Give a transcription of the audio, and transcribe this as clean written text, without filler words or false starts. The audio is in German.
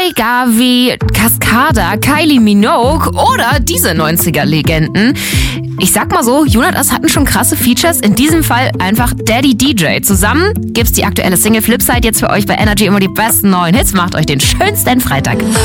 Ray Garvey, Cascada, Kylie Minogue oder diese 90er-Legenden. Ich sag mal so, Jonatas hatten schon krasse Features, in diesem Fall einfach Daddy DJ. Zusammen gibt's die aktuelle Single Flipside jetzt für euch bei Energy, immer die besten neuen Hits. Macht euch den schönsten Freitag.